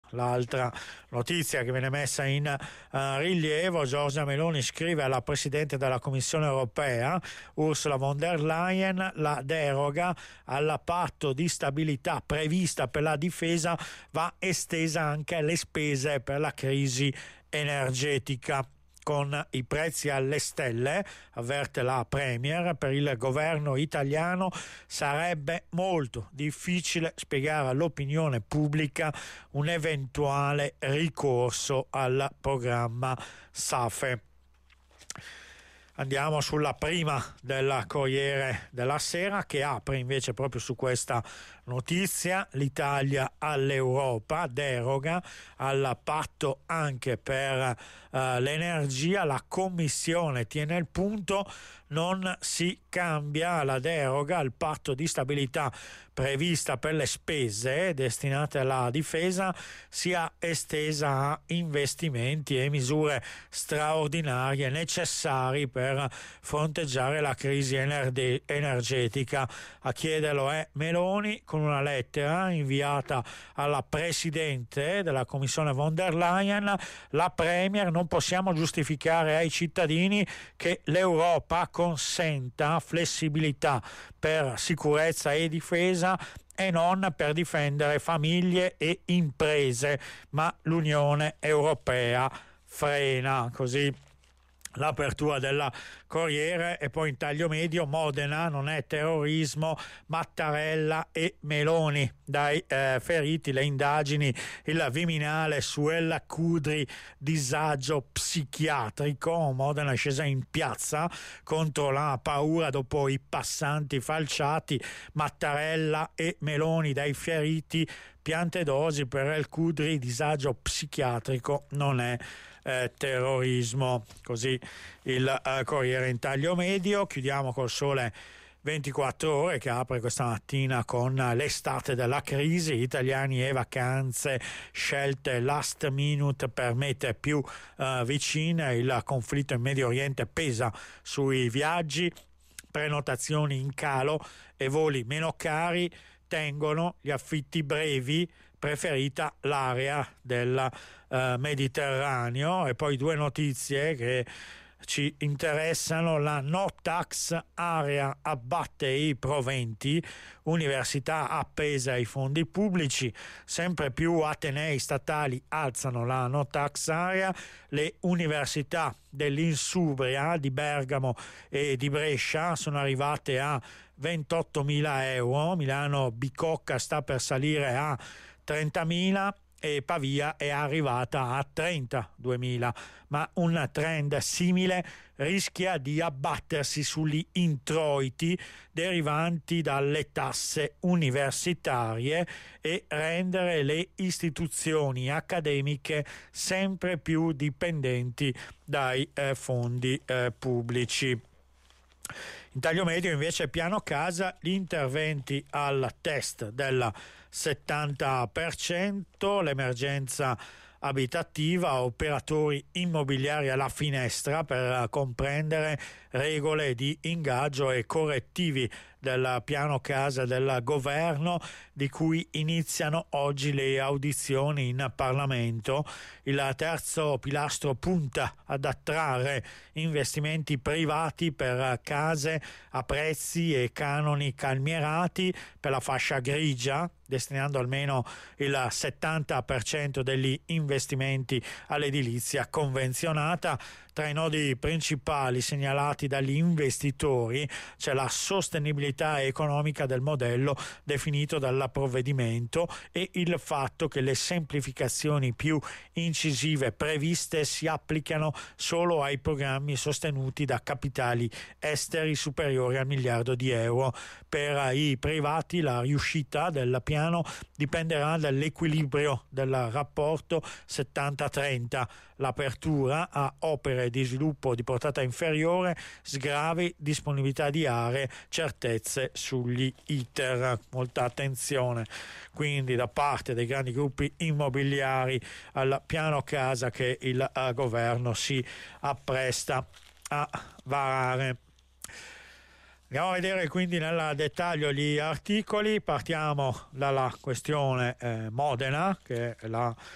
l'altra notizia che viene messa in rilievo. Giorgia Meloni scrive alla Presidente della Commissione europea, Ursula von der Leyen: la deroga al patto di stabilità prevista per la difesa va estesa anche alle spese per la crisi energetica. Con i prezzi alle stelle, avverte la Premier, per il governo italiano sarebbe molto difficile spiegare all'opinione pubblica un eventuale ricorso al programma SAFE. Andiamo sulla prima del Corriere della Sera, che apre invece proprio su questa notizia: l'Italia all'Europa, deroga al patto anche per l'energia. La Commissione tiene il punto: non si cambia, la deroga al patto di stabilità prevista per le spese destinate alla difesa sia estesa a investimenti e misure straordinarie necessari per fronteggiare la crisi energetica. A chiederlo è Meloni, con una lettera inviata alla Presidente della Commissione von der Leyen. La Premier: non possiamo giustificare ai cittadini che l'Europa consenta flessibilità per sicurezza e difesa e non per difendere famiglie e imprese, ma l'Unione Europea frena. Così l'apertura della Corriere. E poi in taglio medio: Modena non è terrorismo, Mattarella e Meloni. Dai feriti le indagini, il Viminale su El Khudri, disagio psichiatrico. Modena è scesa in piazza contro la paura dopo i passanti falciati. Mattarella e Meloni: dai feriti piante dosi, per El Khudri disagio psichiatrico, non è terrorismo. Così il Corriere in taglio medio. Chiudiamo col Sole 24 Ore, che apre questa mattina con l'estate della crisi, italiani e vacanze, scelte last minute per mete più vicine. Il conflitto in Medio Oriente pesa sui viaggi, prenotazioni in calo e voli meno cari tengono gli affitti brevi, preferita l'area del Mediterraneo. E poi due notizie che ci interessano: la no tax area abbatte i proventi, università appesa ai fondi pubblici, sempre più atenei statali alzano la no tax area, le università dell'Insubria, di Bergamo e di Brescia sono arrivate a 28.000 euro, Milano Bicocca sta per salire a 30.000 e Pavia è arrivata a 32.000, ma un trend simile rischia di abbattersi sugli introiti derivanti dalle tasse universitarie e rendere le istituzioni accademiche sempre più dipendenti dai fondi pubblici. In taglio medio invece piano casa, gli interventi al test del 70%, l'emergenza abitativa, operatori immobiliari alla finestra per comprendere regole di ingaggio e correttivi del piano casa del governo, di cui iniziano oggi le audizioni in Parlamento. Il terzo pilastro punta ad attrarre investimenti privati per case a prezzi e canoni calmierati per la fascia grigia, destinando almeno il 70% degli investimenti all'edilizia convenzionata. Tra i nodi principali segnalati dagli investitori c'è la sostenibilità economica del modello definito dal provvedimento e il fatto che le semplificazioni più incisive previste si applicano solo ai programmi sostenuti da capitali esteri superiori al miliardo di euro. Per i privati la riuscita del piano dipenderà dall'equilibrio del rapporto 70-30, l'apertura a opere di sviluppo di portata inferiore, sgravi, disponibilità di aree, certezze sugli iter. Molta attenzione quindi da parte dei grandi gruppi immobiliari al piano casa che il governo si appresta a varare. Andiamo a vedere quindi nel dettaglio gli articoli. Partiamo dalla questione Modena, che è la